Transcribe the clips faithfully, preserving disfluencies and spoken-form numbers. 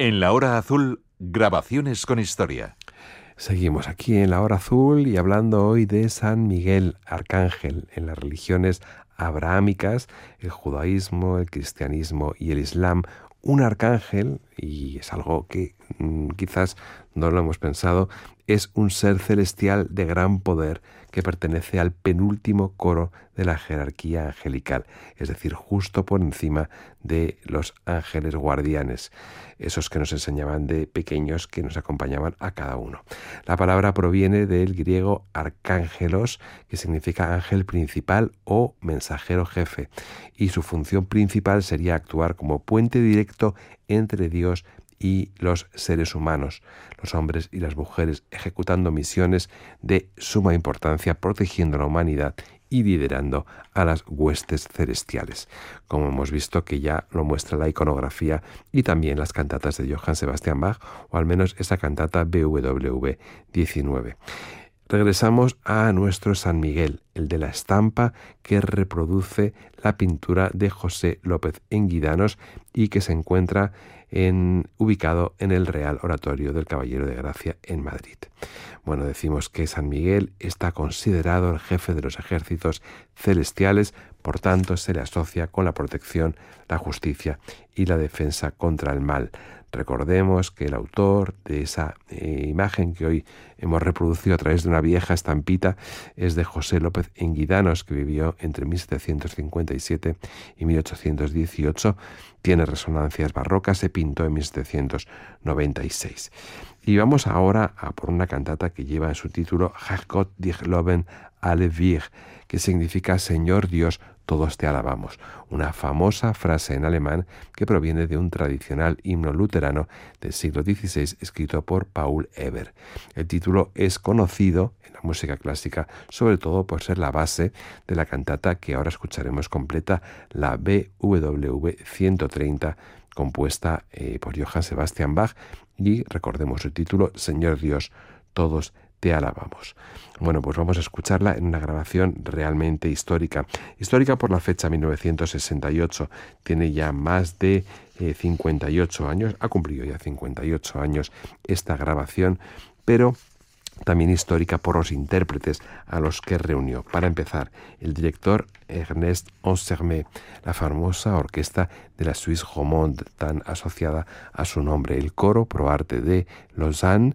En la hora azul, grabaciones con historia. Seguimos aquí en la hora azul y hablando hoy de San Miguel Arcángel en las religiones abrahámicas, el judaísmo, el cristianismo y el islam. Un arcángel, y es algo que mmm, quizás no lo hemos pensado, es un ser celestial de gran poder que pertenece al penúltimo coro de la jerarquía angelical, es decir, justo por encima de los ángeles guardianes, esos que nos enseñaban de pequeños, que nos acompañaban a cada uno. La palabra proviene del griego arcángelos, que significa ángel principal o mensajero jefe, y su función principal sería actuar como puente directo entre Dios y los seres humanos, los hombres y las mujeres, ejecutando misiones de suma importancia, protegiendo a la humanidad y liderando a las huestes celestiales, como hemos visto que ya lo muestra la iconografía y también las cantatas de Johann Sebastian Bach, o al menos esa cantata B W diecinueve. Regresamos a nuestro San Miguel, el de la estampa que reproduce la pintura de José López Enguidanos y que se encuentra en, ubicado en el Real Oratorio del Caballero de Gracia en Madrid. Bueno, decimos que San Miguel está considerado el jefe de los ejércitos celestiales, por tanto se le asocia con la protección, la justicia y la defensa contra el mal. Recordemos que el autor de esa eh, imagen que hoy hemos reproducido a través de una vieja estampita es de José López Enguidanos, que vivió entre mil setecientos cincuenta y siete y mil ochocientos dieciocho. Tiene resonancias barrocas, se pintó en mil setecientos noventa y seis. Y vamos ahora a por una cantata que lleva en su título Herrgott dich loben alle wir, que significa Señor Dios, todos te alabamos, una famosa frase en alemán que proviene de un tradicional himno luterano del siglo dieciséis escrito por Paul Eber. El título es conocido en la música clásica sobre todo por ser la base de la cantata que ahora escucharemos completa, la B W ciento treinta, compuesta eh, por Johann Sebastian Bach, y recordemos su título, Señor Dios, todos te alabamos. Bueno, pues vamos a escucharla en una grabación realmente histórica. Histórica por la fecha mil novecientos sesenta y ocho. Tiene ya más de eh, cincuenta y ocho años, ha cumplido ya cincuenta y ocho años esta grabación, pero también histórica por los intérpretes a los que reunió. Para empezar, el director Ernest Ansermet, la famosa orquesta de la Suisse Romande, tan asociada a su nombre, el coro pro arte de Lausanne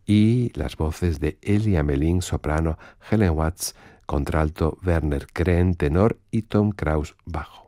y las voces de Elia Melin, soprano, Helen Watts, contralto, Werner Kren, tenor y Tom Kraus, bajo.